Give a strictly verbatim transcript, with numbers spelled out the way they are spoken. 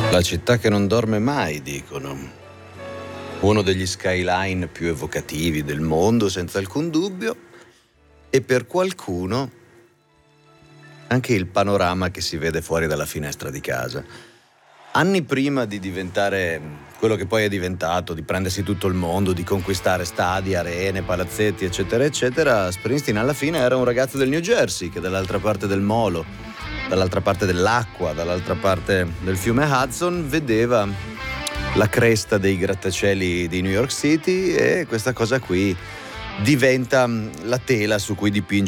La città che non dorme mai, dicono. Uno degli skyline più evocativi del mondo, senza alcun dubbio, e per qualcuno anche il panorama che si vede fuori dalla finestra di casa. Anni prima di diventare quello che poi è diventato, di prendersi tutto il mondo, di conquistare stadi, arene, palazzetti, eccetera, eccetera, Springsteen alla fine era un ragazzo del New Jersey che dall'altra parte del molo, dall'altra parte dell'acqua, dall'altra parte del fiume Hudson, vedeva la cresta dei grattacieli di New York City, e questa cosa qui diventa la tela su cui dipinge